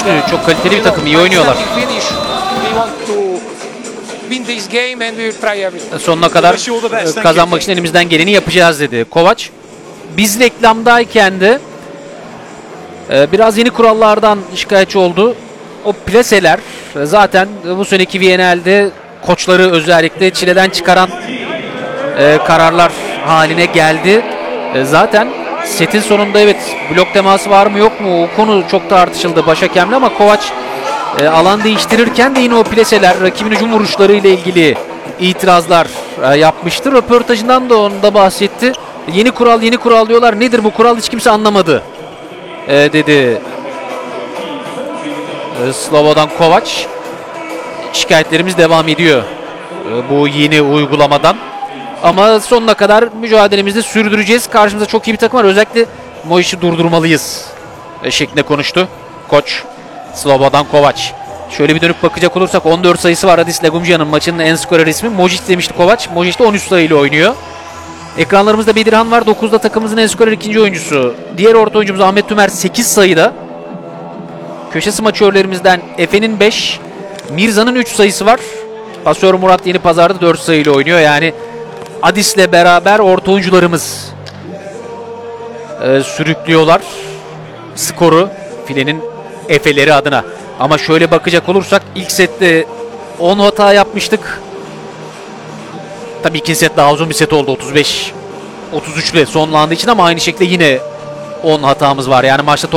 güçlü, çok kaliteli bir takım, iyi oynuyorlar. Sonuna kadar kazanmak için elimizden geleni yapacağız dedi Kovac. Biz reklamdayken de biraz yeni kurallardan şikayetçi oldu. O plaseler zaten bu seneki VNL'de koçları özellikle çileden çıkaran kararlar haline geldi. Zaten setin sonunda evet blok teması var mı yok mu o konu çok tartışıldı baş hakemle ama Kovac alan değiştirirken de yine o plaseler rakibin hücum vuruşları ile ilgili itirazlar yapmıştı. Röportajından da onda bahsetti. Yeni kural diyorlar. Nedir bu kural hiç kimse anlamadı dedi Slobodan Kovac. Şikayetlerimiz devam ediyor bu yeni uygulamadan. Ama sonuna kadar mücadelemizi sürdüreceğiz. Karşımızda çok iyi bir takım var. Özellikle bu işi durdurmalıyız şeklinde konuştu koç Slobodan Kovac. Şöyle bir dönüp bakacak olursak 14 sayısı var Adis Legumcia'nın, maçının en skorer ismi. Mojic demişti Kovac. Mojic de 13 sayıyla oynuyor. Ekranlarımızda Bedirhan var. 9'da takımımızın en skorer ikinci oyuncusu. Diğer orta oyuncumuz Ahmet Tümer 8 sayıda. Köşe smaçörlerimizden Efe'nin 5, Mirza'nın 3 sayısı var. Pasör Murat Yenipazar'da 4 sayıyla oynuyor. Yani Adis'le beraber orta oyuncularımız sürüklüyorlar skoru filenin Efe'leri adına. Ama şöyle bakacak olursak ilk sette 10 hata yapmıştık. Tabii ikinci set daha uzun bir set oldu. 35-33 ile sonlandığı için ama aynı şekilde yine 10 hatamız var. Yani maçta